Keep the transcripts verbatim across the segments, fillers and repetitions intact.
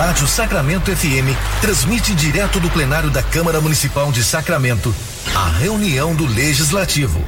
Rádio Sacramento F M transmite direto do plenário da Câmara Municipal de Sacramento a reunião do Legislativo.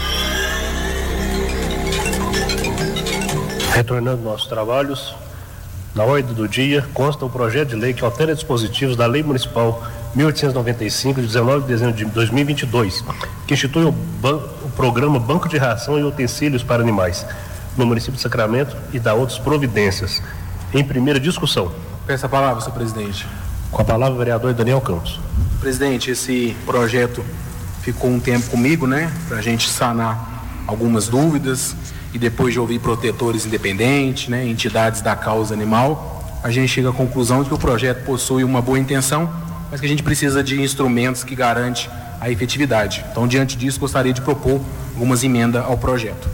Retornando nossos trabalhos, na ordem do dia consta o projeto de lei que altera dispositivos da Lei Municipal mil oitocentos e noventa e cinco, de dezenove de dezembro de dois mil e vinte e dois, que institui o, ban- o programa Banco de Ração e Utensílios para Animais no município de Sacramento e dá outras providências. Em primeira discussão. Peço a palavra, senhor presidente. Com a palavra o vereador Daniel Campos. Presidente, esse projeto ficou um tempo comigo, né, para a gente sanar algumas dúvidas e depois de ouvir protetores independentes, né, entidades da causa animal, a gente chega à conclusão de que o projeto possui uma boa intenção, mas que a gente precisa de instrumentos que garantem a efetividade. Então, diante disso, gostaria de propor algumas emendas ao projeto.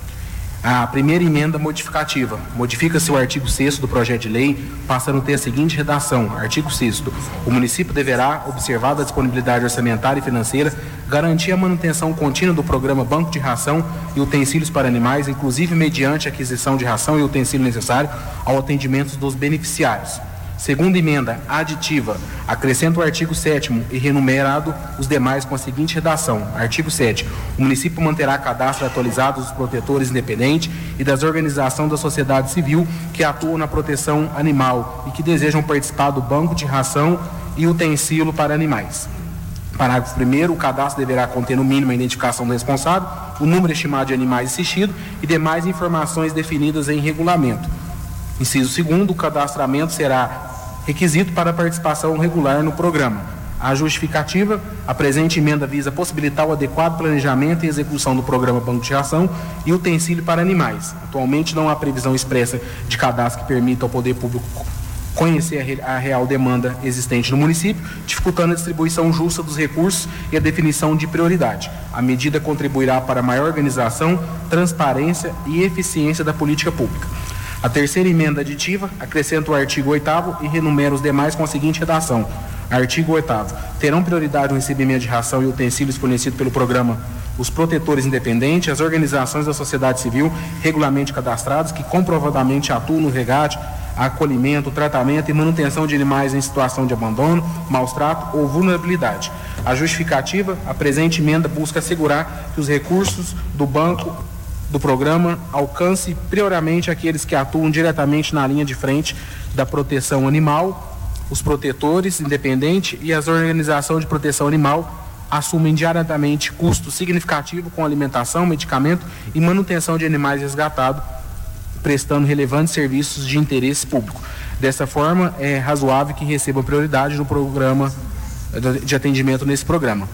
A primeira emenda modificativa. Modifica-se o artigo sexto do projeto de lei, passando a ter a seguinte redação. Artigo sexto. O município deverá, observada a disponibilidade orçamentária e financeira, garantir a manutenção contínua do programa Banco de Ração e Utensílios para Animais, inclusive mediante a aquisição de ração e utensílio necessário ao atendimento dos beneficiários. Segunda emenda aditiva, acrescenta o artigo sétimo e renumerado os demais com a seguinte redação. Artigo sétimo. O município manterá cadastro atualizado dos protetores independentes e das organizações da sociedade civil que atuam na proteção animal e que desejam participar do banco de ração e utensílio para animais. Parágrafo primeiro. O cadastro deverá conter no mínimo a identificação do responsável, o número estimado de animais assistidos e demais informações definidas em regulamento. Inciso segundo, o cadastramento será requisito para a participação regular no programa. A justificativa, a presente emenda visa possibilitar o adequado planejamento e execução do programa Banco de Ração e utensílio para animais. Atualmente não há previsão expressa de cadastro que permita ao poder público conhecer a real demanda existente no município, dificultando a distribuição justa dos recursos e a definição de prioridade. A medida contribuirá para a maior organização, transparência e eficiência da política pública. A terceira emenda aditiva acrescenta o artigo oitavo e renumera os demais com a seguinte redação. Artigo oitavo. Terão prioridade no recebimento de ração e utensílios fornecidos pelo programa os protetores independentes, as organizações da sociedade civil regularmente cadastrados que comprovadamente atuam no resgate, acolhimento, tratamento e manutenção de animais em situação de abandono, maus trato ou vulnerabilidade. A justificativa, a presente emenda busca assegurar que os recursos do banco do programa alcance prioriamente aqueles que atuam diretamente na linha de frente da proteção animal, os protetores independentes e as organizações de proteção animal assumem diariamente custo significativo com alimentação, medicamento e manutenção de animais resgatados, prestando relevantes serviços de interesse público. Dessa forma, é razoável que recebam prioridade no programa de atendimento nesse programa.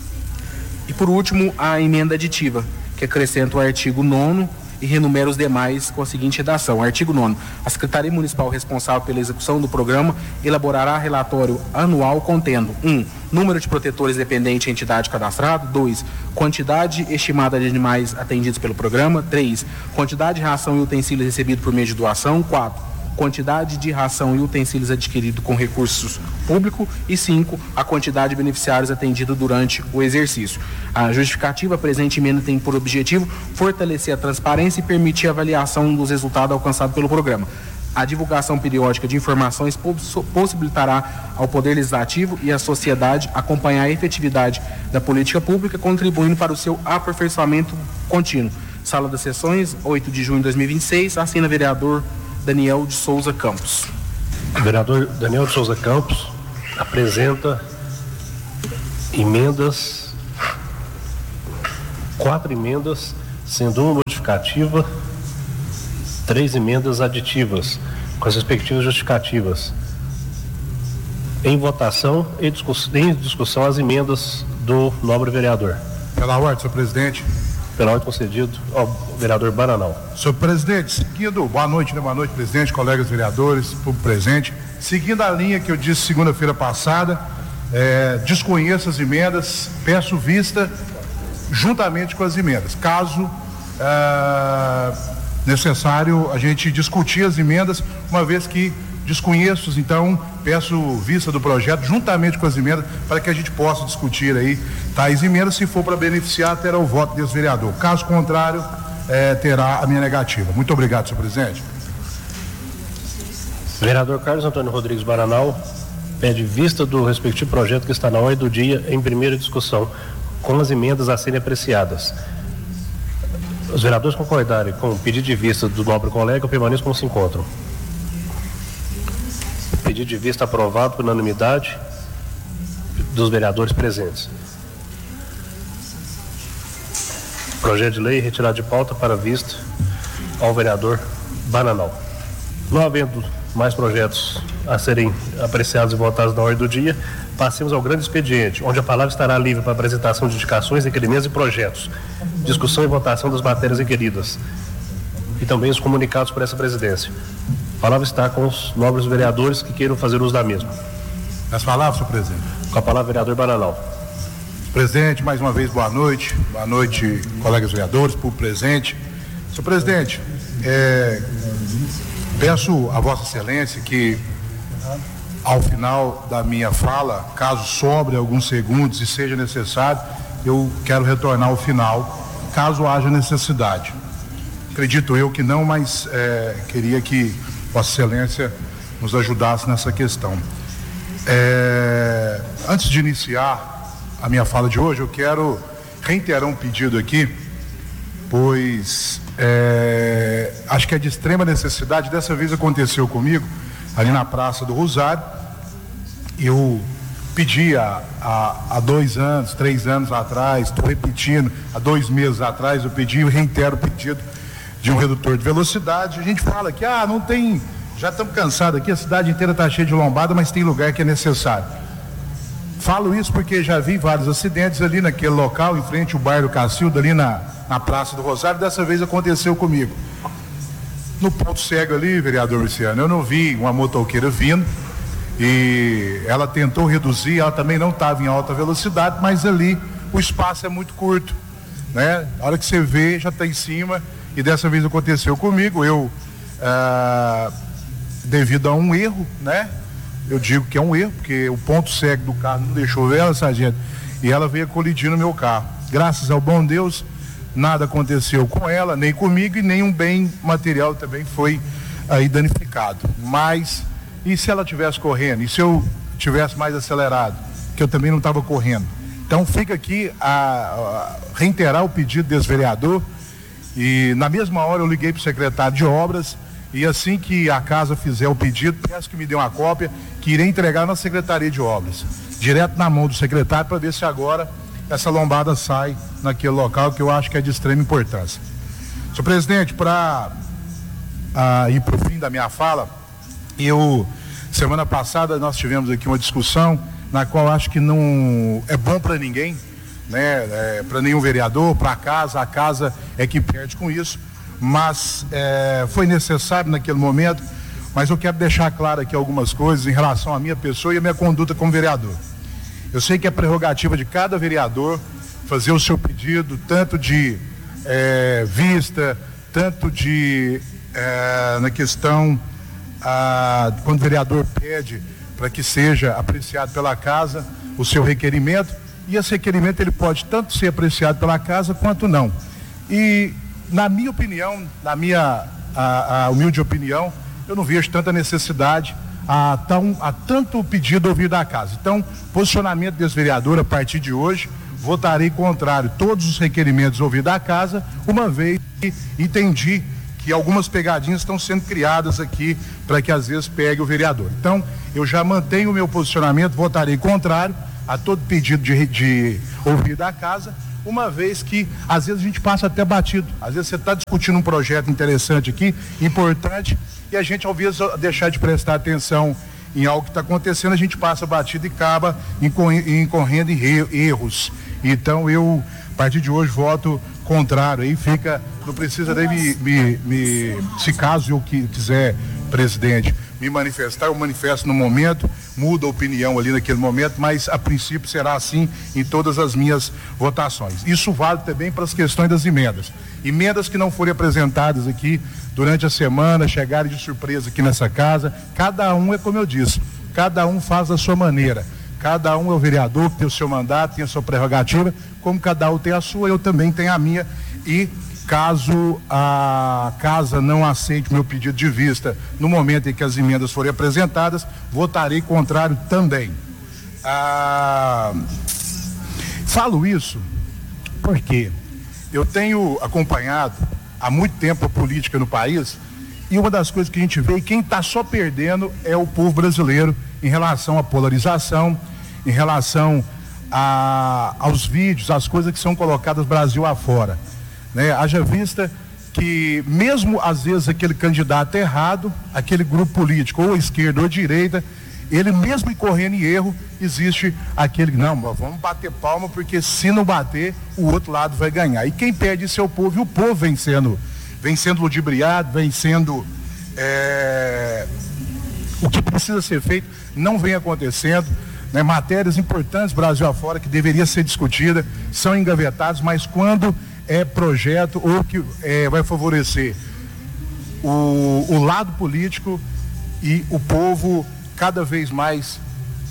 E por último, a emenda aditiva, que acrescenta o artigo nono e renumera os demais com a seguinte redação. Artigo nono. A Secretaria Municipal responsável pela execução do programa elaborará relatório anual contendo um. Número de protetores dependentes em entidade cadastrada. dois. Quantidade estimada de animais atendidos pelo programa. três. Quantidade de ração e utensílios recebidos por meio de doação. quatro. Quantidade de ração e utensílios adquiridos com recursos públicos e cinco, a quantidade de beneficiários atendidos durante o exercício. A justificativa, a presente emenda tem por objetivo fortalecer a transparência e permitir a avaliação dos resultados alcançados pelo programa. A divulgação periódica de informações possibilitará ao Poder Legislativo e à sociedade acompanhar a efetividade da política pública, contribuindo para o seu aperfeiçoamento contínuo. Sala das Sessões, oito de junho de dois mil e vinte e seis, assina vereador Daniel de Souza Campos. O vereador Daniel de Souza Campos apresenta emendas, quatro emendas, sendo uma modificativa, três emendas aditivas, com as respectivas justificativas. Em votação e discuss, em discussão as emendas do nobre vereador. Pela ordem, senhor presidente. Pela ordem concedido ao vereador Bananal. Senhor presidente, seguindo, boa noite, né? Boa noite, presidente, colegas vereadores, público presente. Seguindo a linha que eu disse segunda-feira passada, é, desconheço as emendas, peço vista juntamente com as emendas. Caso é, necessário a gente discutir as emendas, uma vez que desconheço, então peço vista do projeto juntamente com as emendas para que a gente possa discutir aí tais emendas. Se for para beneficiar, terá o voto desse vereador. Caso contrário, eh, terá a minha negativa. Muito obrigado, senhor presidente. Vereador Carlos Antônio Rodrigues Baranal pede vista do respectivo projeto que está na ordem do dia em primeira discussão, com as emendas a serem apreciadas. Os vereadores concordarem com o pedido de vista do nobre colega, permaneçam como se encontram. Pedido de vista aprovado por unanimidade dos vereadores presentes. Projeto de lei retirado de pauta para vista ao vereador Baranal. Não havendo mais projetos a serem apreciados e votados na ordem do dia, passemos ao grande expediente, onde a palavra estará livre para apresentação de indicações, requerimentos e projetos, discussão e votação das matérias requeridas e também os comunicados por essa presidência. A palavra está com os nobres vereadores que queiram fazer uso da mesma. As palavras, senhor presidente. Com a palavra, vereador Baranal. Presidente, mais uma vez, boa noite. Boa noite, colegas vereadores, por presente. Senhor presidente, é, peço a Vossa Excelência que, ao final da minha fala, caso sobre alguns segundos e seja necessário, eu quero retornar ao final, caso haja necessidade. Acredito eu que não, mas é, queria que Vossa Excelência nos ajudasse nessa questão. É, antes de iniciar a minha fala de hoje, eu quero reiterar um pedido aqui, pois é, acho que é de extrema necessidade. Dessa vez aconteceu comigo, ali na Praça do Rosário. Eu pedi há, há, há dois anos, três anos atrás, estou repetindo, há dois meses atrás eu pedi e reitero o pedido de um redutor de velocidade. A gente fala que ah, não tem, já estamos cansados aqui, a cidade inteira está cheia de lombada, mas tem lugar que é necessário. Falo isso porque já vi vários acidentes ali naquele local, em frente ao bairro Cacildo, ali na, na Praça do Rosário. Dessa vez aconteceu comigo. No ponto cego ali, vereador Luciano, eu não vi uma motoqueira vindo e ela tentou reduzir, ela também não estava em alta velocidade, mas ali o espaço é muito curto, né? A hora que você vê, já está em cima, e dessa vez aconteceu comigo. Eu, ah, devido a um erro, né? Eu digo que é um erro, porque o ponto cego do carro não deixou ver ela, sargento, e ela veio colidir no meu carro. Graças ao bom Deus, nada aconteceu com ela, nem comigo, e nenhum bem material também foi aí danificado. Mas, e se ela estivesse correndo? E se eu tivesse mais acelerado? Que eu também não estava correndo. Então fica aqui a, a reiterar o pedido desse vereador, e na mesma hora eu liguei para o secretário de obras, e assim que a casa fizer o pedido, peço que me dê uma cópia, que irei entregar na Secretaria de Obras, direto na mão do secretário, para ver se agora essa lombada sai naquele local, que eu acho que é de extrema importância. Senhor presidente, para ah, ir para o fim da minha fala, eu, semana passada nós tivemos aqui uma discussão, na qual acho que não é bom para ninguém, né? É, para nenhum vereador, para a casa, a casa é que perde com isso. Mas é, foi necessário naquele momento, mas eu quero deixar claro aqui algumas coisas em relação à minha pessoa e à minha conduta como vereador. Eu sei que é prerrogativa de cada vereador fazer o seu pedido, tanto de é, vista, tanto de é, na questão a, quando o vereador pede para que seja apreciado pela casa o seu requerimento, e esse requerimento ele pode tanto ser apreciado pela casa quanto não. E na minha opinião, na minha a, a humilde opinião, eu não vejo tanta necessidade a, tão, a tanto pedido ouvido da casa. Então, posicionamento desse vereador a partir de hoje, votarei contrário a todos os requerimentos ouvidos da casa, uma vez que entendi que algumas pegadinhas estão sendo criadas aqui para que às vezes pegue o vereador. Então, eu já mantenho o meu posicionamento, votarei contrário a todo pedido de, de ouvido da casa, uma vez que às vezes a gente passa até batido. Às vezes você está discutindo um projeto interessante aqui, importante, e a gente, ao vezes, deixar de prestar atenção em algo que está acontecendo, a gente passa batido e acaba incorrendo em erros. Então eu, a partir de hoje, voto contrário. Aí fica, não precisa nem me, me, me se caso eu quiser, presidente, me manifestar, eu manifesto no momento, mudo a opinião ali naquele momento, mas a princípio será assim em todas as minhas votações. Isso vale também para as questões das emendas. Emendas que não forem apresentadas aqui durante a semana, chegarem de surpresa aqui nessa casa, cada um é como eu disse, cada um faz da sua maneira. Cada um é o vereador que tem o seu mandato, tem a sua prerrogativa, como cada um tem a sua, eu também tenho a minha, e Caso a casa não aceite o meu pedido de vista no momento em que as emendas forem apresentadas, votarei contrário também. Ah, falo isso porque eu tenho acompanhado há muito tempo a política no país, e uma das coisas que a gente vê, e quem está só perdendo é o povo brasileiro em relação à polarização, em relação a, aos vídeos, às coisas que são colocadas Brasil afora. Né? Haja vista que mesmo às vezes aquele candidato errado, aquele grupo político, ou esquerda ou direita, ele mesmo incorrendo em erro, existe aquele, não, vamos bater palma, porque se não bater, o outro lado vai ganhar. E quem perde isso é o povo, e o povo vem sendo, vem sendo ludibriado, vem sendo é, o que precisa ser feito, não vem acontecendo. Né? Matérias importantes Brasil afora que deveria ser discutida, são engavetadas, mas quando é projeto ou que é, vai favorecer o, o lado político e o povo cada vez mais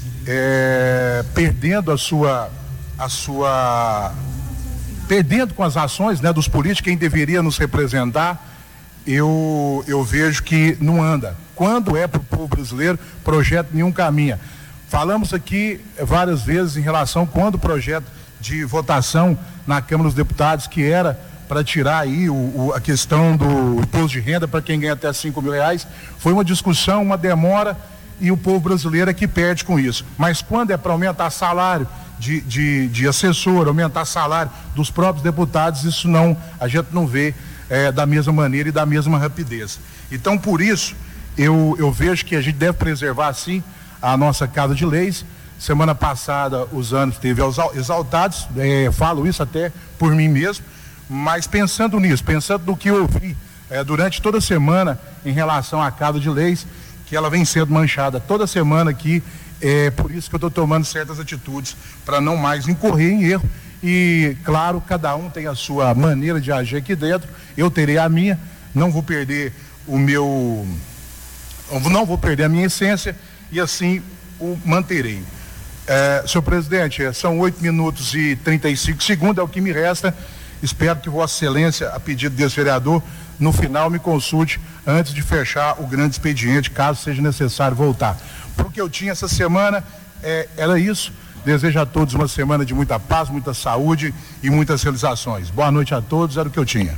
é, perdendo a sua, a sua perdendo com as ações, né, dos políticos, quem deveria nos representar, eu, eu vejo que não anda. Quando é para o povo brasileiro, projeto nenhum caminha. Falamos aqui várias vezes em relação quando o projeto de votação na Câmara dos Deputados, que era para tirar aí o, o, a questão do imposto de renda para quem ganha até cinco mil reais, foi uma discussão, uma demora, e o povo brasileiro é que perde com isso. Mas quando é para aumentar salário de, de, de assessor, aumentar salário dos próprios deputados, isso não, a gente não vê é, da mesma maneira e da mesma rapidez. Então, por isso, eu, eu vejo que a gente deve preservar, sim, a nossa Casa de Leis. Semana passada os anos esteve exaltados, é, falo isso até por mim mesmo, mas pensando nisso, pensando no que eu ouvi é, durante toda a semana em relação à Casa de Leis, que ela vem sendo manchada toda semana aqui, é por isso que eu estou tomando certas atitudes para não mais incorrer em erro. E claro, cada um tem a sua maneira de agir aqui dentro, eu terei a minha, não vou perder o meu, não vou perder a minha essência e assim o manterei. É, senhor presidente, são oito minutos e trinta e cinco segundos, é o que me resta. Espero que Vossa Excelência, a pedido desse vereador, no final me consulte antes de fechar o grande expediente, caso seja necessário voltar. Porque eu tinha essa semana, é, era isso. Desejo a todos uma semana de muita paz, muita saúde e muitas realizações. Boa noite a todos, era o que eu tinha.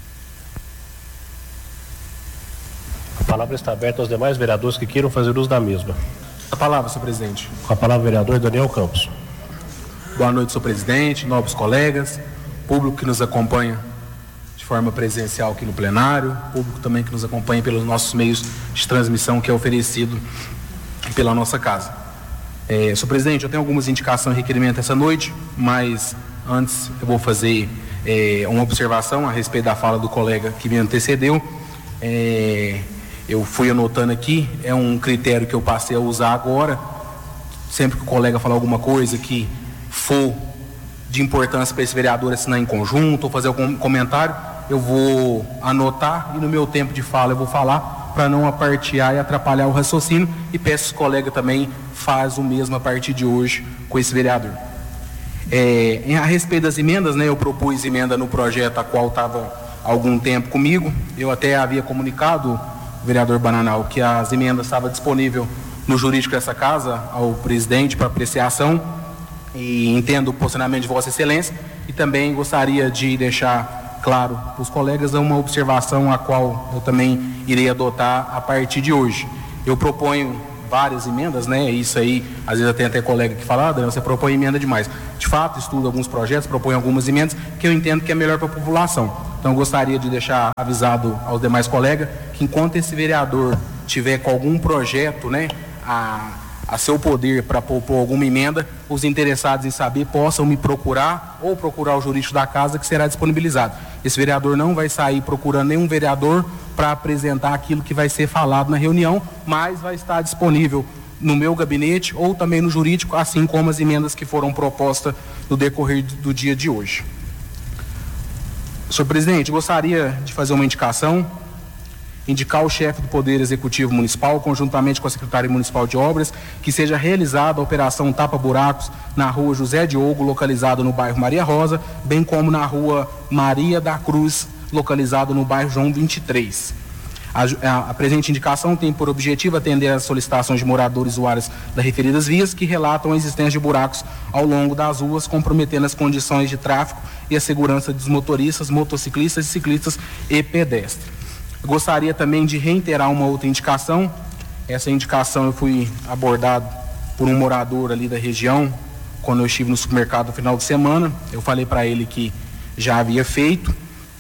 A palavra está aberta aos demais vereadores que queiram fazer uso da mesma. A palavra, senhor presidente. Com a palavra, o vereador Daniel Campos. Boa noite, senhor presidente, nobres colegas, público que nos acompanha de forma presencial aqui no plenário, público também que nos acompanha pelos nossos meios de transmissão que é oferecido pela nossa casa. É, senhor presidente, eu tenho algumas indicações e requerimentos essa noite, mas antes eu vou fazer é, uma observação a respeito da fala do colega que me antecedeu. É, eu fui anotando aqui, é um critério que eu passei a usar agora. Sempre que o colega falar alguma coisa que for de importância para esse vereador assinar em conjunto ou fazer algum comentário, eu vou anotar e no meu tempo de fala eu vou falar para não apartear e atrapalhar o raciocínio, e peço que o colega também faz o mesmo a partir de hoje com esse vereador. É, em, a respeito das emendas, né, eu propus emenda no projeto a qual estava há algum tempo comigo. Eu até havia comunicado, o vereador Bananal, que as emendas estavam disponíveis no jurídico dessa casa ao presidente para apreciação, e entendo o posicionamento de Vossa Excelência, e também gostaria de deixar claro para os colegas uma observação a qual eu também irei adotar a partir de hoje. Eu proponho várias emendas, né? Isso aí, às vezes tem até colega que fala, ah, Daniel, você propõe emenda demais. De fato, estudo alguns projetos, proponho algumas emendas que eu entendo que é melhor para a população. Então, eu gostaria de deixar avisado aos demais colegas que enquanto esse vereador tiver com algum projeto, né, a, a seu poder para propor alguma emenda, os interessados em saber possam me procurar ou procurar o jurídico da casa, que será disponibilizado. Esse vereador não vai sair procurando nenhum vereador para apresentar aquilo que vai ser falado na reunião, mas vai estar disponível no meu gabinete ou também no jurídico, assim como as emendas que foram propostas no decorrer do dia de hoje. Senhor presidente, gostaria de fazer uma indicação, indicar o chefe do Poder Executivo Municipal, conjuntamente com a Secretaria Municipal de Obras, que seja realizada a operação tapa-buracos na rua José Diogo, localizada no bairro Maria Rosa, bem como na rua Maria da Cruz, localizado no bairro João vinte e três. A, a, a presente indicação tem por objetivo atender às solicitações de moradores usuários das referidas vias que relatam a existência de buracos ao longo das ruas, comprometendo as condições de tráfego e a segurança dos motoristas, motociclistas, ciclistas e pedestres. Eu gostaria também de reiterar uma outra indicação. Essa indicação eu fui abordado por um morador ali da região quando eu estive no supermercado no final de semana. Eu falei para ele que já havia feito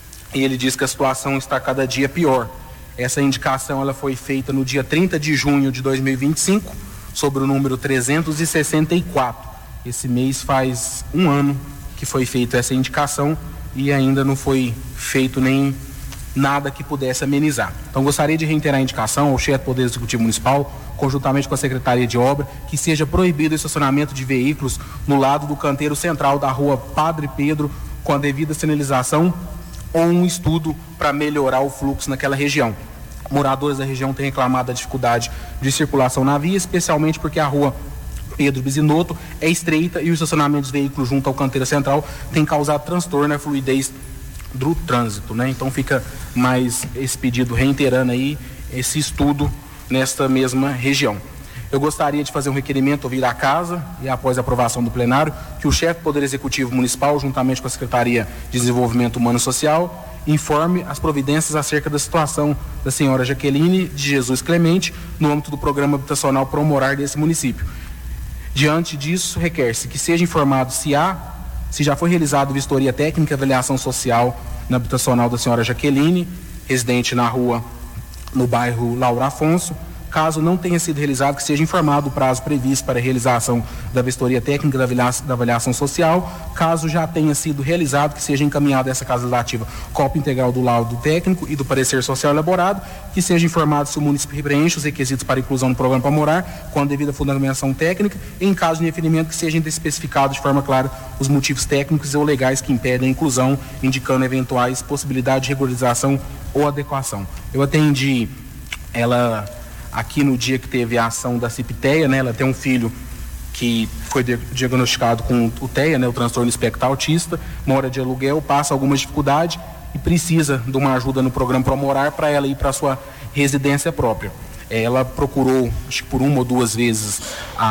e ele disse que a situação está cada dia pior. Essa indicação ela foi feita no dia trinta de junho de dois mil e vinte e cinco, sobre o número trezentos e sessenta e quatro. Esse mês faz um ano que foi feita essa indicação e ainda não foi feito nem nada que pudesse amenizar. Então gostaria de reiterar a indicação ao chefe do Poder Executivo Municipal, conjuntamente com a Secretaria de Obra, que seja proibido o estacionamento de veículos no lado do canteiro central da rua Padre Pedro, com a devida sinalização ou um estudo para melhorar o fluxo naquela região. Moradores da região têm reclamado da dificuldade de circulação na via, especialmente porque a rua Pedro Bisinotto é estreita e o estacionamento dos veículos junto ao canteiro central tem causado transtorno na fluidez do trânsito, né? Então fica mais esse pedido reiterando aí esse estudo nesta mesma região. Eu gostaria de fazer um requerimento, ouvir a casa e após a aprovação do plenário, que o chefe do Poder Executivo Municipal, juntamente com a Secretaria de Desenvolvimento Humano e Social, informe as providências acerca da situação da senhora Jaqueline de Jesus Clemente no âmbito do programa habitacional Promorar desse município. Diante disso, requer-se que seja informado se há, se já foi realizada vistoria técnica e avaliação social na habitacional da senhora Jaqueline, residente na rua, no bairro Laura Afonso. Caso não tenha sido realizado, que seja informado o prazo previsto para a realização da vistoria técnica da avaliação, da avaliação social. Caso já tenha sido realizado, que seja encaminhada essa casa legislativa cópia integral do laudo técnico e do parecer social elaborado, que seja informado se o município preenche os requisitos para inclusão no programa para morar, com a devida fundamentação técnica, e em caso de indeferimento, que sejam especificados de forma clara os motivos técnicos ou legais que impedem a inclusão, indicando eventuais possibilidades de regularização ou adequação. Eu atendi ela aqui no dia que teve a ação da Cipteia, né? Ela tem um filho que foi diagnosticado com o TEA, né? O transtorno espectro autista, mora de aluguel, passa alguma dificuldade e precisa de uma ajuda no programa Promorar para ela ir para a sua residência própria. Ela procurou, acho que por uma ou duas vezes,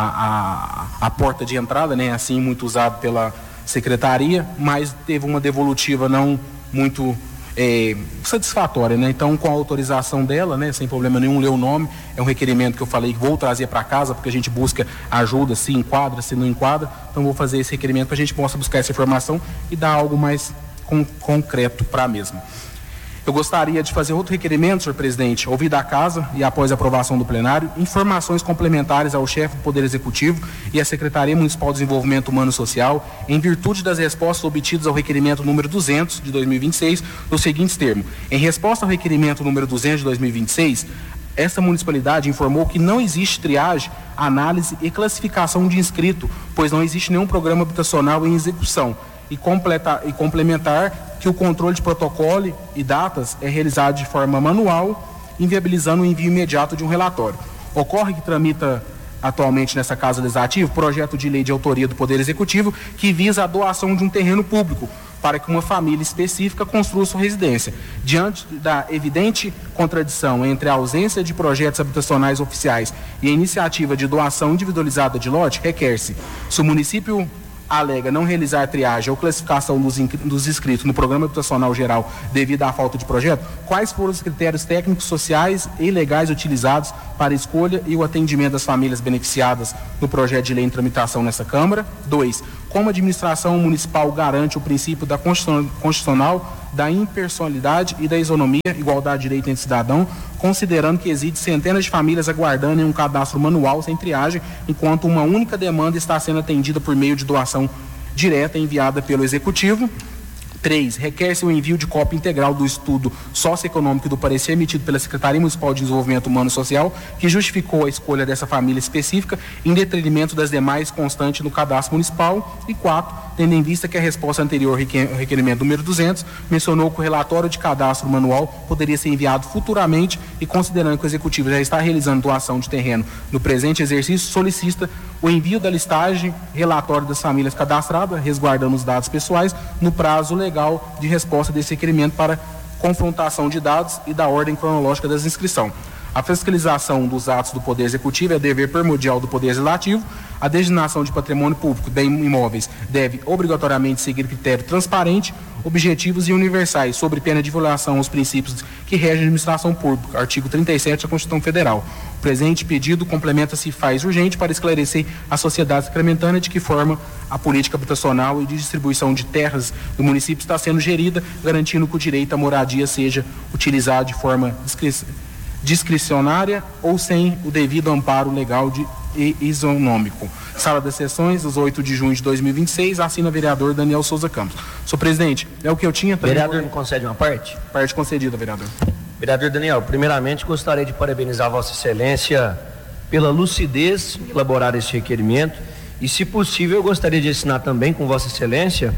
a, a, a porta de entrada, né? Assim, muito usado pela secretaria, mas teve uma devolutiva não muito É, satisfatória, né? Então, com a autorização dela, né, sem problema nenhum, leu o nome, é um requerimento que eu falei que vou trazer para casa, porque a gente busca ajuda, se enquadra, se não enquadra, então vou fazer esse requerimento para a gente possa buscar essa informação e dar algo mais com, concreto para a mesma. Eu gostaria de fazer outro requerimento, senhor presidente, ouvir da casa e após a aprovação do plenário, informações complementares ao chefe do Poder Executivo e à Secretaria Municipal de Desenvolvimento Humano e Social, em virtude das respostas obtidas ao requerimento número duzentos de dois mil e vinte e seis, nos seguintes termos. Em resposta ao requerimento número duzentos de dois mil e vinte e seis, essa municipalidade informou que não existe triagem, análise e classificação de inscrito, pois não existe nenhum programa habitacional em execução. E, completa, e complementar que o controle de protocolo e datas é realizado de forma manual, inviabilizando o envio imediato de um relatório. Ocorre que tramita atualmente nessa Casa Legislativa projeto de lei de autoria do Poder Executivo que visa a doação de um terreno público para que uma família específica construa sua residência. Diante da evidente contradição entre a ausência de projetos habitacionais oficiais e a iniciativa de doação individualizada de lote, requer-se, se o município alega não realizar triagem ou classificação dos, dos inscritos no Programa Habitacional Geral devido à falta de projeto, quais foram os critérios técnicos, sociais e legais utilizados para a escolha e o atendimento das famílias beneficiadas no projeto de lei em tramitação nessa Câmara? Dois, como a administração municipal garante o princípio da constitucional da impersonalidade e da isonomia, igualdade de direito entre cidadão, considerando que existe centenas de famílias aguardando em um cadastro manual sem triagem, enquanto uma única demanda está sendo atendida por meio de doação direta enviada pelo Executivo. Três, requer-se o envio de cópia integral do estudo socioeconômico e do parecer emitido pela Secretaria Municipal de Desenvolvimento Humano e Social, que justificou a escolha dessa família específica em detrimento das demais constantes no cadastro municipal. E quatro, tendo em vista que a resposta anterior ao requerimento número duzentos mencionou que o relatório de cadastro manual poderia ser enviado futuramente e considerando que o Executivo já está realizando doação de terreno no presente exercício, solicita o envio da listagem relatório das famílias cadastradas, resguardando os dados pessoais, no prazo legal de resposta desse requerimento para confrontação de dados e da ordem cronológica das inscrições. A fiscalização dos atos do Poder Executivo é dever primordial do Poder Legislativo. A designação de patrimônio público de imóveis deve obrigatoriamente seguir critério transparente, objetivos e universais, sob pena de violação aos princípios que regem a administração pública, artigo trinta e sete da Constituição Federal. O presente pedido complementa-se e faz urgente para esclarecer a sociedade sacramentana de que forma a política habitacional e de distribuição de terras do município está sendo gerida, garantindo que o direito à moradia seja utilizado de forma discricionária discricionária ou sem o devido amparo legal de, e isonômico. Sala das Sessões, os oito de junho de dois mil e vinte e seis, assina o vereador Daniel Souza Campos. Senhor presidente, é o que eu tinha também. Vereador, me concede uma parte? Parte concedida, vereador. Vereador Daniel, primeiramente gostaria de parabenizar Vossa Excelência pela lucidez em elaborar esse requerimento e, se possível, eu gostaria de assinar também com Vossa Excelência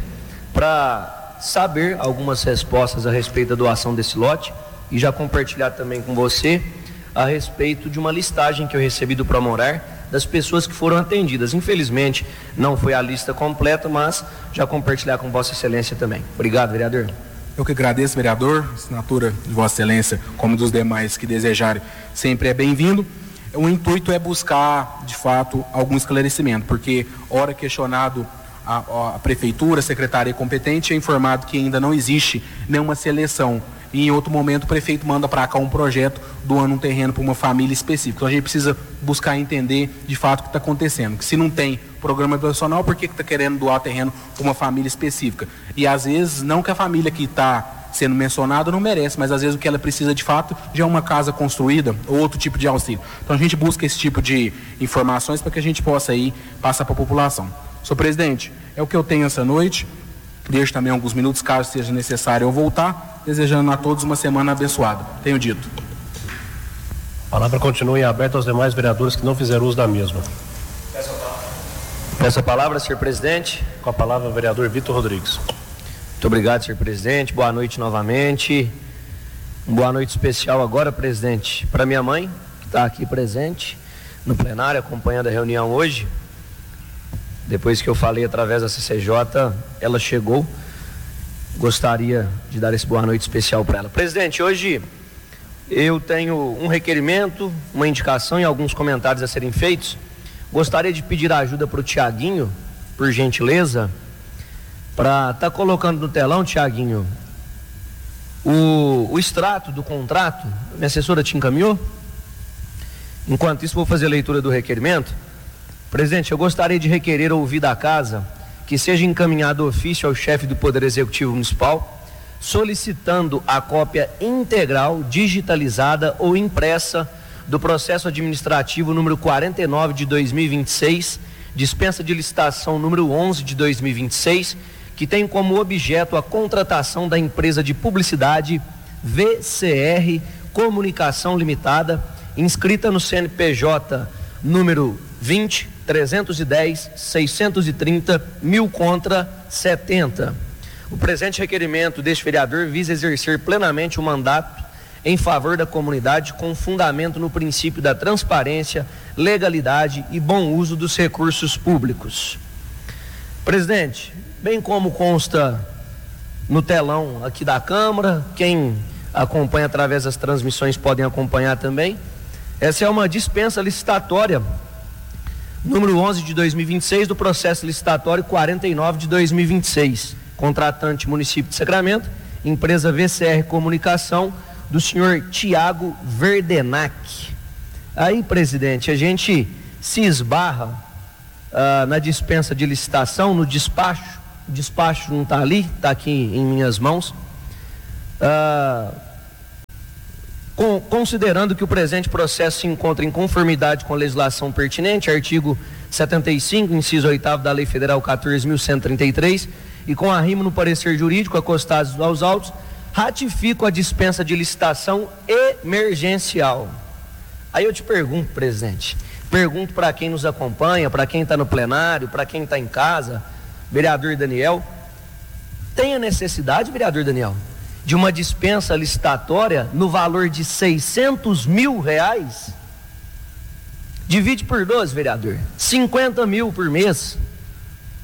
para saber algumas respostas a respeito da doação desse lote e já compartilhar também com você a respeito de uma listagem que eu recebi do Promorar das pessoas que foram atendidas. Infelizmente não foi a lista completa, mas já compartilhar com Vossa Excelência também. Obrigado, vereador. Eu que agradeço, vereador. Assinatura de Vossa Excelência, como dos demais que desejarem, sempre é bem-vindo. O intuito é buscar, de fato, algum esclarecimento, porque, ora questionado a, a prefeitura, a secretaria competente, é informado que ainda não existe nenhuma seleção. E em outro momento o prefeito manda para cá um projeto doando um terreno para uma família específica. Então a gente precisa buscar entender de fato o que está acontecendo. Que se não tem programa habitacional, por que está querendo doar terreno para uma família específica? E às vezes, não que a família que está sendo mencionada não merece, mas às vezes o que ela precisa de fato já é uma casa construída ou outro tipo de auxílio. Então a gente busca esse tipo de informações para que a gente possa aí passar para a população. Senhor presidente, é o que eu tenho essa noite. Deixo também alguns minutos, caso seja necessário eu voltar, desejando a todos uma semana abençoada. Tenho dito. A palavra continua em aberto aos demais vereadores que não fizeram uso da mesma. Peço a palavra, senhor presidente. Com a palavra, o vereador Vitor Rodrigues. Muito obrigado, senhor presidente. Boa noite novamente. Boa noite especial agora, presidente, para minha mãe, que está aqui presente no plenário, acompanhando a reunião hoje. Depois que eu falei através da C C J, ela chegou. Gostaria de dar esse boa noite especial para ela. Presidente, hoje eu tenho um requerimento, uma indicação e alguns comentários a serem feitos. Gostaria de pedir ajuda para o Tiaguinho, por gentileza, para estar tá colocando no telão, Tiaguinho, o, o extrato do contrato. Minha assessora te encaminhou? Enquanto isso, vou fazer a leitura do requerimento. Presidente, eu gostaria de requerer ouvir da casa que seja encaminhado ofício ao chefe do Poder Executivo Municipal, solicitando a cópia integral, digitalizada ou impressa do processo administrativo número quarenta e nove de dois mil e vinte e seis, dispensa de licitação número onze de dois mil e vinte e seis, que tem como objeto a contratação da empresa de publicidade V C R Comunicação Limitada, inscrita no C N P J número vinte, trezentos e dez, seiscentos e trinta, mil contra setenta. O presente requerimento deste vereador visa exercer plenamente o mandato em favor da comunidade com fundamento no princípio da transparência, legalidade e bom uso dos recursos públicos. Presidente, bem como consta no telão aqui da Câmara, quem acompanha através das transmissões podem acompanhar também, essa é uma dispensa licitatória número onze de dois mil e vinte e seis do processo licitatório quarenta e nove de dois mil e vinte e seis, contratante município de Sacramento, empresa V C R Comunicação, do senhor Tiago Verdenac. Aí, presidente, a gente se esbarra ah, na dispensa de licitação, no despacho. O despacho não está ali, está aqui em minhas mãos. Ah, Com, considerando que o presente processo se encontra em conformidade com a legislação pertinente, artigo setenta e cinco, inciso oitavo da Lei Federal quatorze mil cento e trinta e três, e com arrimo no parecer jurídico acostados aos autos, ratifico a dispensa de licitação emergencial. Aí eu te pergunto, presidente, pergunto para quem nos acompanha, para quem está no plenário, para quem está em casa, vereador Daniel, tem a necessidade, vereador Daniel, de uma dispensa licitatória no valor de seiscentos mil reais? Divide por doze, vereador, cinquenta mil por mês.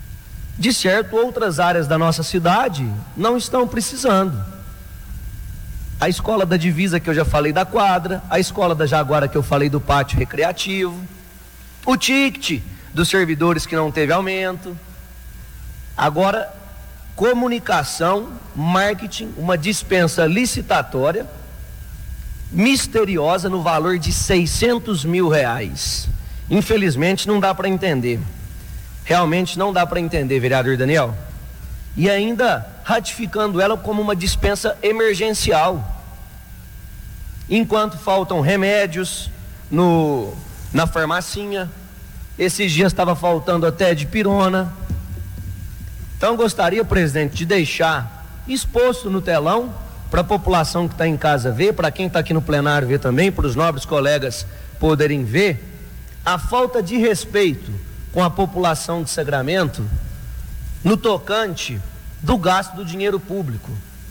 De certo, outras áreas da nossa cidade não estão precisando. a escola da Divisa, que eu já falei da quadra, a escola da Jaguara, que eu falei do pátio recreativo, o ticket dos servidores que não teve aumento. Agora, comunicação, marketing, uma dispensa licitatória misteriosa no valor de seiscentos mil reais. Infelizmente não dá para entender, realmente não dá para entender, vereador Daniel. E ainda ratificando ela como uma dispensa emergencial, enquanto faltam remédios no, na farmacinha. Esses dias estava faltando até dipirona. Então gostaria, presidente, de deixar exposto no telão para a população que está em casa ver, para quem está aqui no plenário ver também, para os nobres colegas poderem ver a falta de respeito com a população de Sacramento no tocante do gasto do dinheiro público.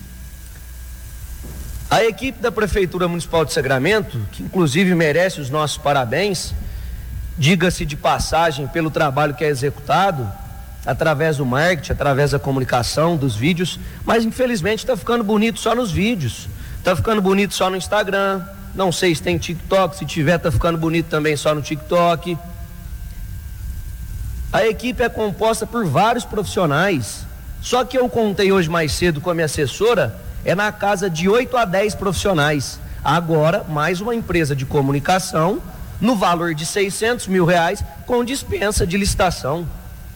A equipe da Prefeitura Municipal de Sacramento, que inclusive merece os nossos parabéns, diga-se de passagem, pelo trabalho que é executado através do marketing, através da comunicação, dos vídeos, mas infelizmente está ficando bonito só nos vídeos, está ficando bonito só no Instagram, não sei se tem TikTok, se tiver está ficando bonito também só no TikTok. A equipe é composta por vários profissionais, só que eu contei hoje mais cedo com a minha assessora, é na casa de oito a dez profissionais. Agora, mais uma empresa de comunicação, no valor de seiscentos mil reais, com dispensa de licitação.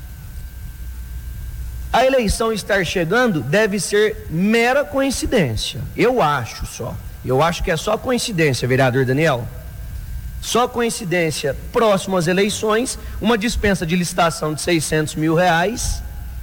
A eleição estar chegando deve ser mera coincidência, eu acho só, eu acho que é só coincidência, vereador Daniel, só coincidência, próximo às eleições, uma dispensa de licitação de seiscentos mil reais,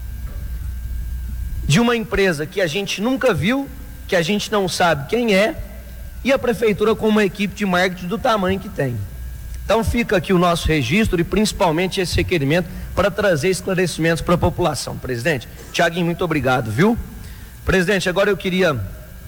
de uma empresa que a gente nunca viu, que a gente não sabe quem é, e a prefeitura com uma equipe de marketing do tamanho que tem. Então fica aqui o nosso registro e principalmente esse requerimento para trazer esclarecimentos para a população. Presidente, Tiaguinho, muito obrigado, viu? Presidente, agora eu queria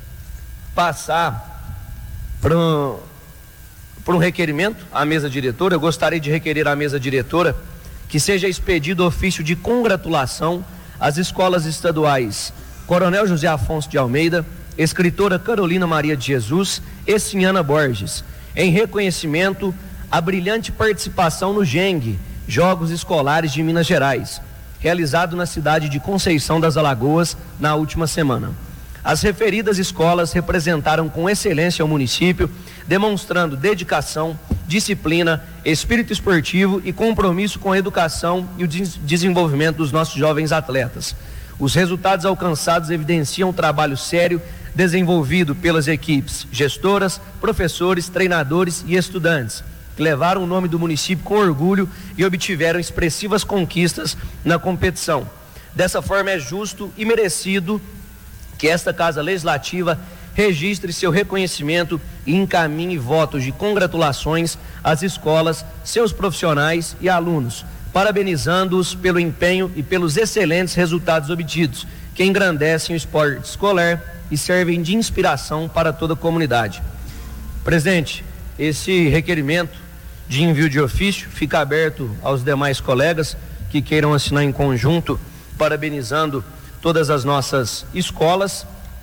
passar para um, para um requerimento à mesa diretora. Eu gostaria de requerer à mesa diretora que seja expedido ofício de congratulação às escolas estaduais Coronel José Afonso de Almeida, Escritora Carolina Maria de Jesus e Sinhana Borges, em reconhecimento à brilhante participação no G E N G, Jogos Escolares de Minas Gerais, realizado na cidade de Conceição das Alagoas na última semana. As referidas escolas representaram com excelência o município, demonstrando dedicação, disciplina, espírito esportivo e compromisso com a educação e o desenvolvimento dos nossos jovens atletas. Os resultados alcançados evidenciam um trabalho sério desenvolvido pelas equipes gestoras, professores, treinadores e estudantes, que levaram o nome do município com orgulho e obtiveram expressivas conquistas na competição. Dessa forma, é justo e merecido que esta Casa Legislativa registre seu reconhecimento e encaminhe votos de congratulações às escolas, seus profissionais e alunos, parabenizando-os pelo empenho e pelos excelentes resultados obtidos, que engrandecem o esporte escolar e servem de inspiração para toda a comunidade. Presidente, esse requerimento de envio de ofício fica aberto aos demais colegas que queiram assinar em conjunto, parabenizando todas as nossas escolas.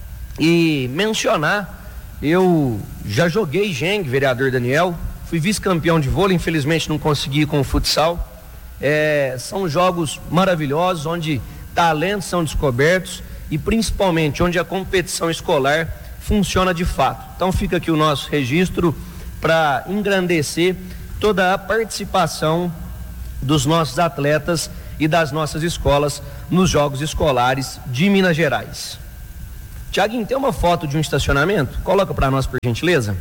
E mencionar, eu já joguei G E N G, vereador Daniel, fui vice-campeão de vôlei, infelizmente não consegui ir com o futsal. É, são jogos maravilhosos, onde talentos são descobertos e principalmente onde a competição escolar funciona de fato. Então fica aqui o nosso registro para engrandecer toda a participação dos nossos atletas e das nossas escolas nos Jogos Escolares de Minas Gerais. Tiaguinho, tem uma foto de um estacionamento? Coloca para nós, por gentileza.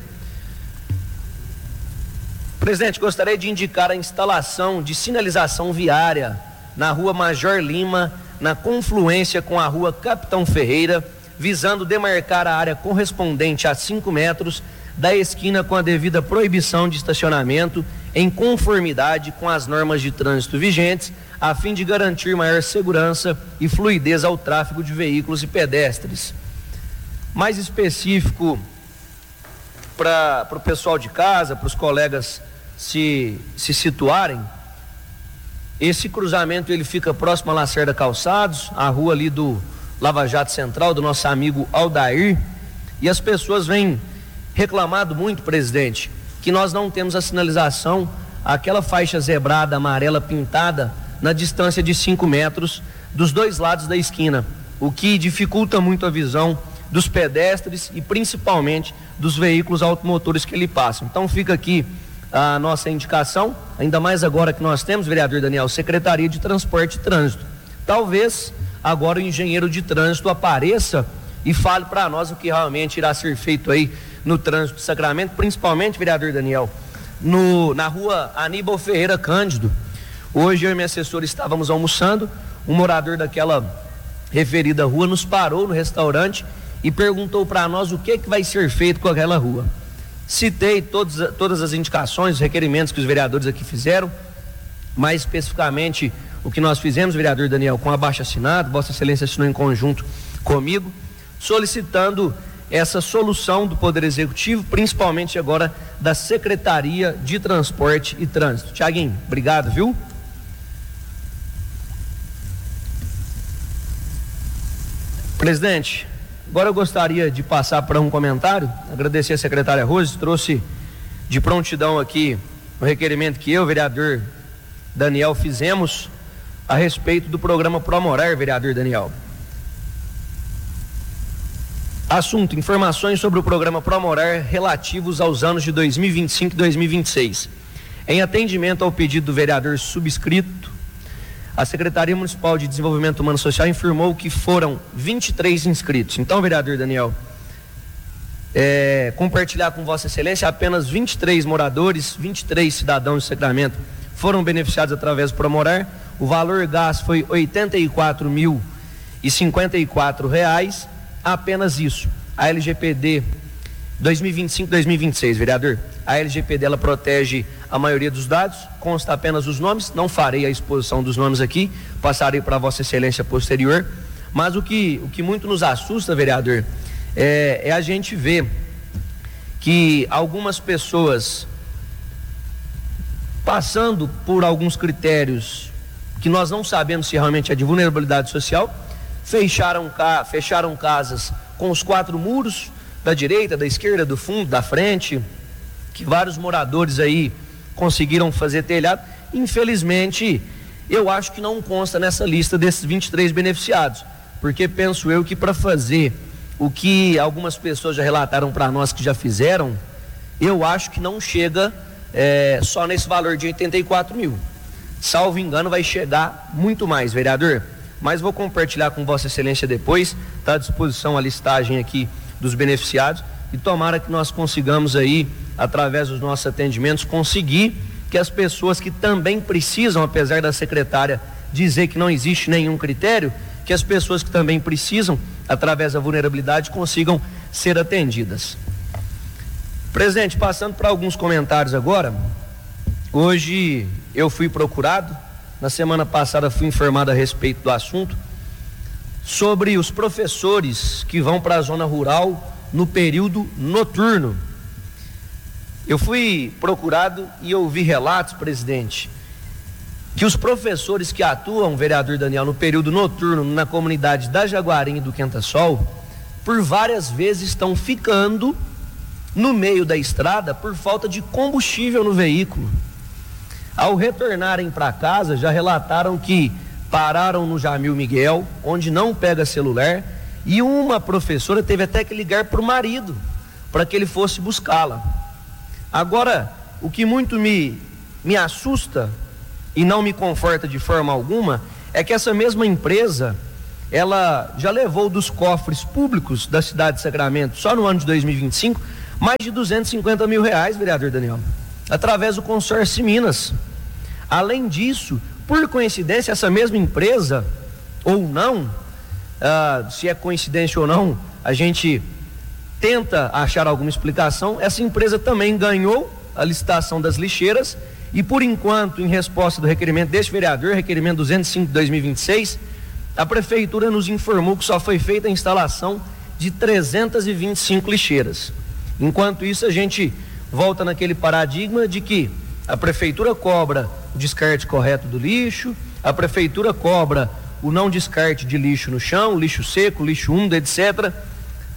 Presidente, gostaria de indicar a instalação de sinalização viária na rua Major Lima, na confluência com a rua Capitão Ferreira, visando demarcar a área correspondente a cinco metros da esquina com a devida proibição de estacionamento, em conformidade com as normas de trânsito vigentes, a fim de garantir maior segurança e fluidez ao tráfego de veículos e pedestres. Mais específico para o pessoal de casa, para os colegas se, se situarem, esse cruzamento ele fica próximo a Lacerda Calçados, a rua ali do Lava Jato Central, do nosso amigo Aldair, E as pessoas vêm reclamado muito, presidente, que nós não temos a sinalização, aquela faixa zebrada amarela pintada na distância de cinco metros dos dois lados da esquina, o que dificulta muito a visão dos pedestres e principalmente dos veículos automotores que ali passam. Então fica aqui a nossa indicação, ainda mais agora que nós temos, vereador Daniel, Secretaria de Transporte e Trânsito. Talvez agora o engenheiro de trânsito apareça e fale para nós o que realmente irá ser feito aí no trânsito de Sacramento, principalmente, vereador Daniel, no, na rua Aníbal Ferreira Cândido. Hoje eu e minha assessora estávamos almoçando, um morador daquela referida rua nos parou no restaurante e perguntou para nós o que que vai ser feito com aquela rua. Citei todos, todas as indicações, os requerimentos que os vereadores aqui fizeram, mais especificamente o que nós fizemos, vereador Daniel, com abaixo assinado, Vossa Excelência assinou em conjunto comigo, solicitando essa solução do Poder Executivo, principalmente agora da Secretaria de Transporte e Trânsito. Tiaguinho, obrigado, viu? Presidente, agora eu gostaria de passar para um comentário, agradecer a secretária Rose, trouxe de prontidão aqui o requerimento que eu, vereador Daniel, fizemos a respeito do programa Promorar, vereador Daniel. Assunto: informações sobre o programa Promorar relativos aos anos de dois mil e vinte e cinco e dois mil e vinte e seis. Em atendimento ao pedido do vereador subscrito, a Secretaria Municipal de Desenvolvimento Humano e Social informou que foram vinte e três inscritos. Então, vereador Daniel, é, compartilhar com Vossa Excelência, apenas vinte e três moradores, vinte e três cidadãos de Sacramento foram beneficiados através do Promorar. O valor gasto foi oitenta e quatro mil e cinquenta e quatro reais. Apenas isso. A L G P D dois mil e vinte e cinco, dois mil e vinte e seis, vereador, a L G P D ela protege a maioria dos dados, consta apenas os nomes, não farei a exposição dos nomes aqui, passarei para Vossa Excelência posterior, mas o que, o que muito nos assusta, vereador, é, é a gente ver que algumas pessoas, passando por alguns critérios que nós não sabemos se realmente é de vulnerabilidade social, fecharam, fecharam casas com os quatro muros, da direita, da esquerda, do fundo, da frente, que vários moradores aí conseguiram fazer telhado. Infelizmente, eu acho que não consta nessa lista desses vinte e três beneficiados, porque penso eu que para fazer o que algumas pessoas já relataram para nós que já fizeram, eu acho que não chega é, só nesse valor de oitenta e quatro mil. Salvo engano, vai chegar muito mais, vereador. Mas vou compartilhar com Vossa Excelência depois, está à disposição a listagem aqui dos beneficiados, e tomara que nós consigamos aí, através dos nossos atendimentos, conseguir que as pessoas que também precisam, apesar da secretária dizer que não existe nenhum critério, que as pessoas que também precisam, através da vulnerabilidade, consigam ser atendidas. Presidente, passando para alguns comentários agora, hoje eu fui procurado, na semana passada fui informado a respeito do assunto, sobre os professores que vão para a zona rural no período noturno. Eu fui procurado e ouvi relatos, presidente, que os professores que atuam, vereador Daniel, no período noturno na comunidade da Jaguarim e do Quentasol, por várias vezes estão ficando no meio da estrada por falta de combustível no veículo. Ao retornarem para casa, já relataram que pararam no Jamil Miguel, onde não pega celular, e uma professora teve até que ligar para o marido, para que ele fosse buscá-la. Agora, o que muito me, me assusta e não me conforta de forma alguma, é que essa mesma empresa, ela já levou dos cofres públicos da cidade de Sacramento, só no ano de dois mil e vinte e cinco, mais de duzentos e cinquenta mil reais, vereador Daniel, através do consórcio Minas. Além disso, por coincidência, essa mesma empresa, ou não, ah, se é coincidência ou não, a gente tenta achar alguma explicação. Essa empresa também ganhou a licitação das lixeiras e, por enquanto, em resposta do requerimento deste vereador, requerimento duzentos e cinco de dois mil e vinte e seis, a prefeitura nos informou que só foi feita a instalação de trezentas e vinte e cinco lixeiras. Enquanto isso, a gente volta naquele paradigma de que a prefeitura cobra o descarte correto do lixo, a prefeitura cobra o não descarte de lixo no chão, lixo seco, lixo úmido, etcétera.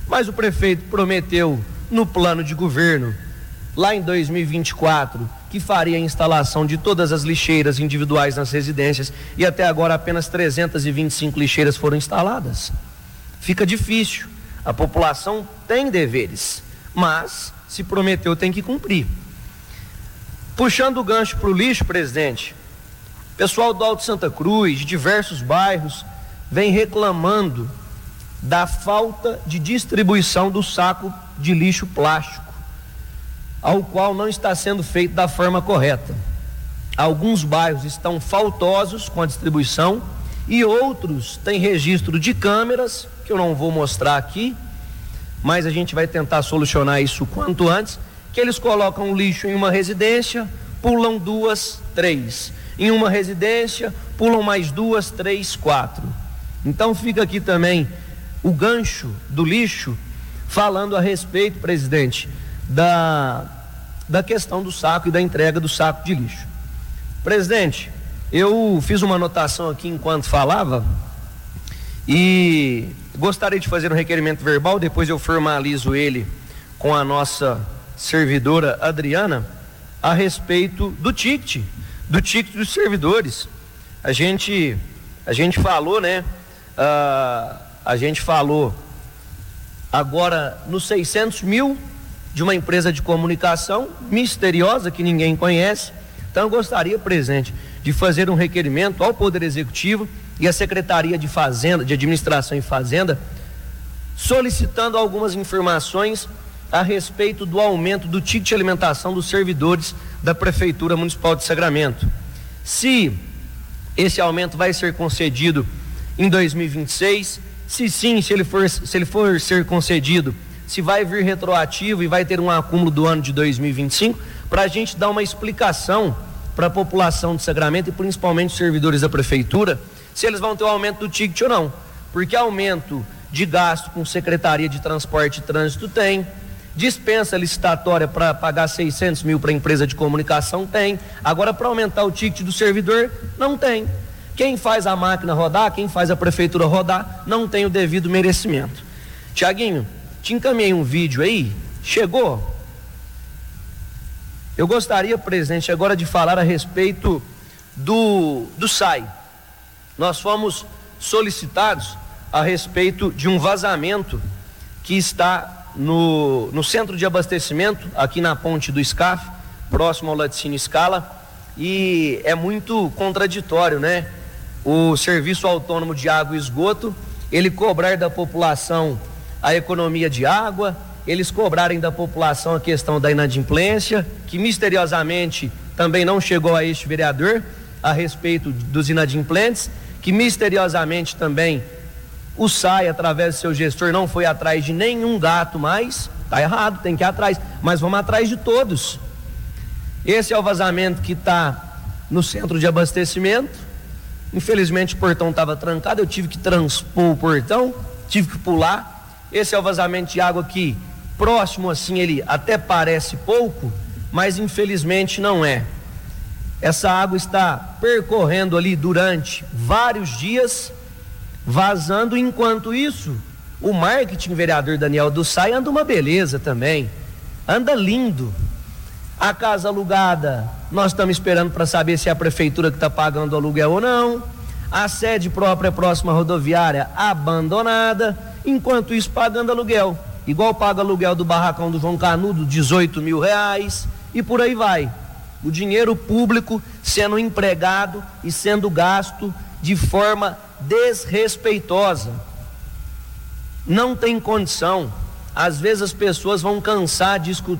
Mas o prefeito prometeu no plano de governo, lá em dois mil e vinte e quatro, que faria a instalação de todas as lixeiras individuais nas residências, e até agora apenas trezentas e vinte e cinco lixeiras foram instaladas. Fica difícil. A população tem deveres, mas se prometeu tem que cumprir. Puxando o gancho para o lixo, presidente, pessoal do Alto Santa Cruz, de diversos bairros, vem reclamando da falta de distribuição do saco de lixo plástico, ao qual não está sendo feito da forma correta. Alguns bairros estão faltosos com a distribuição e outros têm registro de câmeras, que eu não vou mostrar aqui, mas a gente vai tentar solucionar isso o quanto antes, que eles colocam lixo em uma residência, pulam duas, três. Em uma residência, pulam mais duas, três, quatro. Então fica aqui também o gancho do lixo, falando a respeito, presidente, da, da questão do saco e da entrega do saco de lixo. Presidente, eu fiz uma anotação aqui enquanto falava e gostaria de fazer um requerimento verbal, depois eu formalizo ele com a nossa servidora Adriana, a respeito do ticket, do ticket dos servidores. A gente, a gente falou, né? Uh, a gente falou agora nos seiscentos mil de uma empresa de comunicação misteriosa que ninguém conhece. Então eu gostaria, presidente, de fazer um requerimento ao Poder Executivo e à Secretaria de Fazenda, de Administração e Fazenda, solicitando algumas informações a respeito do aumento do ticket de alimentação dos servidores da Prefeitura Municipal de Sacramento. Se esse aumento vai ser concedido em dois mil e vinte e seis, se sim, se ele for, se ele for ser concedido, se vai vir retroativo e vai ter um acúmulo do ano de dois mil e vinte e cinco, para a gente dar uma explicação para a população de Sacramento e principalmente os servidores da Prefeitura, se eles vão ter o aumento do ticket ou não, porque aumento de gasto com Secretaria de Transporte e Trânsito tem, dispensa licitatória para pagar seiscentos mil para a empresa de comunicação tem, agora para aumentar o ticket do servidor não tem. Quem faz a máquina rodar, quem faz a prefeitura rodar, não tem o devido merecimento. Tiaguinho, te encaminhei um vídeo aí, chegou? Eu gostaria, presidente, agora de falar a respeito do, do S A I. Nós fomos solicitados a respeito de um vazamento que está no, no centro de abastecimento, aqui na ponte do SCAF, próximo ao Laticínio Scala, e é muito contraditório, né? O Serviço Autônomo de Água e Esgoto, ele cobrar da população a economia de água, eles cobrarem da população a questão da inadimplência, que misteriosamente também não chegou a este vereador, a respeito dos inadimplentes, que misteriosamente também o S A I, através do seu gestor, não foi atrás de nenhum gato mais. Tá errado, tem que ir atrás, mas vamos atrás de todos. Esse é o vazamento que está no centro de abastecimento. Infelizmente o portão estava trancado, eu tive que transpor o portão, tive que pular. Esse é o vazamento de água que próximo assim ele até parece pouco, mas infelizmente não é. Essa água está percorrendo ali durante vários dias, vazando. Enquanto isso, o marketing, vereador Daniel, do S A I anda uma beleza também, anda lindo. A casa alugada, nós estamos esperando para saber se é a prefeitura que está pagando o aluguel ou não. A sede própria próxima à rodoviária abandonada, enquanto isso pagando aluguel, igual paga aluguel do barracão do João Canudo, dezoito mil reais, e por aí vai. O dinheiro público sendo empregado e sendo gasto de forma desrespeitosa. Não tem condição. Às vezes as pessoas vão cansar de escutar